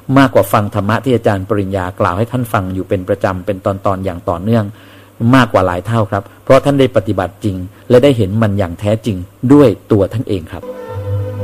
มากกว่าฟังธรรมะที่อาจารย์ปริญญากล่าวให้ท่านฟังอยู่เป็นประจำเป็นตอนอย่างต่อเนื่องมากกว่าหลายเท่าครับเพราะท่านได้ปฏิบัติจริงและได้เห็นมันอย่างแท้จริงด้วยตัวท่านเองครับ